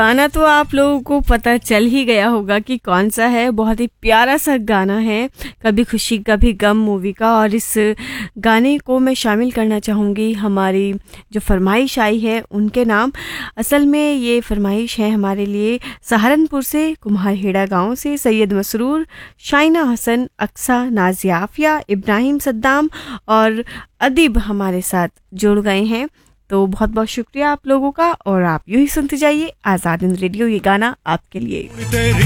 गाना तो आप लोगों को पता चल ही गया होगा कि कौन सा है। बहुत ही प्यारा सा गाना है, कभी खुशी कभी गम मूवी का। और इस गाने को मैं शामिल करना चाहूँगी हमारी जो फरमाइश आई है उनके नाम। असल में ये फरमाइश है हमारे लिए सहारनपुर से, कुम्हारहेड़ा गांव से सैयद मसरूर, शाइना हसन, अक्सा, नाजिया आफिया, इब्राहिम सद्दाम और अदीब हमारे साथ जुड़ गए हैं। तो बहुत बहुत शुक्रिया आप लोगों का। और आप यूं ही सुनते जाइए आज़ाद हिंद रेडियो, ये गाना आपके लिए।